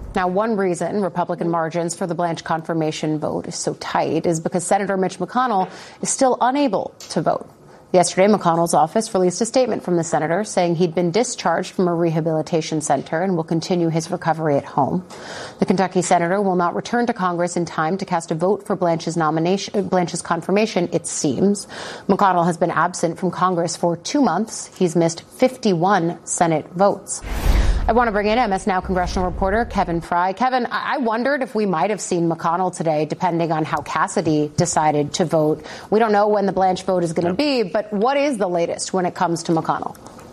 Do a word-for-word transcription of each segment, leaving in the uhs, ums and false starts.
Now, one reason Republican margins for the Blanche confirmation vote is so tight is because Senator Mitch McConnell is still unable to vote. Yesterday, McConnell's office released a statement from the senator saying he'd been discharged from a rehabilitation center and will continue his recovery at home. The Kentucky senator will not return to Congress in time to cast a vote for Blanche's nomination, Blanche's confirmation, it seems. McConnell has been absent from Congress for two months. He's missed fifty-one Senate votes. I want to bring in M S Now congressional reporter Kevin Fry. Kevin, I wondered if we might have seen McConnell today, depending on how Cassidy decided to vote. We don't know when the Blanche vote is going to be, but what is the latest when it comes to McConnell?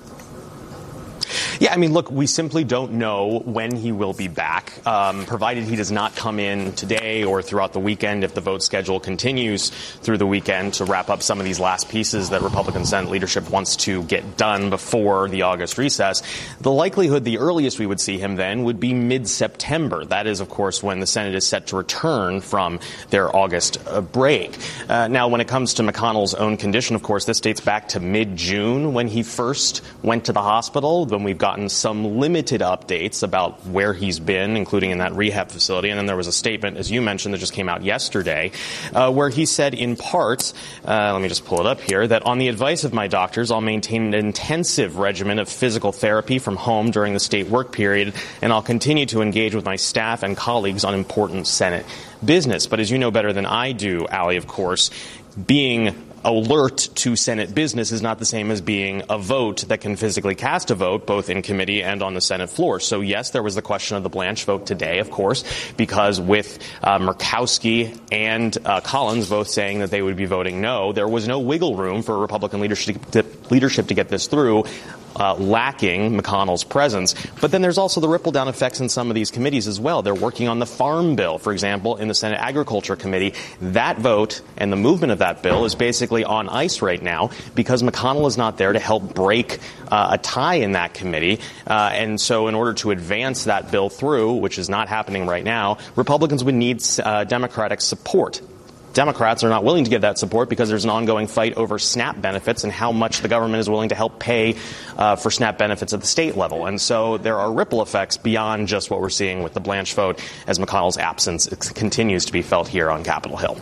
Yeah, I mean, look, we simply don't know when he will be back, um, provided he does not come in today or throughout the weekend if the vote schedule continues through the weekend to wrap up some of these last pieces that Republican Senate leadership wants to get done before the August recess. The likelihood, the earliest we would see him then would be mid-September. That is, of course, when the Senate is set to return from their August uh, break. Uh, now, when it comes to McConnell's own condition, of course, this dates back to mid-June when he first went to the hospital. Then we've gotten some limited updates about where he's been, including in that rehab facility. And then there was a statement, as you mentioned, that just came out yesterday, uh, where he said in part, uh, let me just pull it up here, that on the advice of my doctors, I'll maintain an intensive regimen of physical therapy from home during the state work period, and I'll continue to engage with my staff and colleagues on important Senate business. But as you know better than I do, Allie, of course, being alert to Senate business is not the same as being a vote that can physically cast a vote, both in committee and on the Senate floor. So, yes, there was the question of the Blanche vote today, of course, because with uh, Murkowski and uh, Collins both saying that they would be voting no, there was no wiggle room for Republican leadership to, leadership to get this through. Uh, lacking McConnell's presence. But then there's also the ripple-down effects in some of these committees as well. They're working on the Farm Bill, for example, in the Senate Agriculture Committee. That vote and the movement of that bill is basically on ice right now because McConnell is not there to help break uh, a tie in that committee. Uh, and so in order to advance that bill through, which is not happening right now, Republicans would need uh, Democratic support. Democrats are not willing to give that support because there's an ongoing fight over SNAP benefits and how much the government is willing to help pay uh, for SNAP benefits at the state level. And so there are ripple effects beyond just what we're seeing with the Blanche vote as McConnell's absence continues to be felt here on Capitol Hill.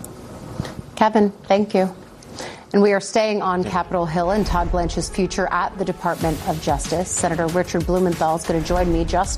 Kevin, thank you. And we are staying on Capitol Hill and Todd Blanche's future at the Department of Justice. Senator Richard Blumenthal is going to join me just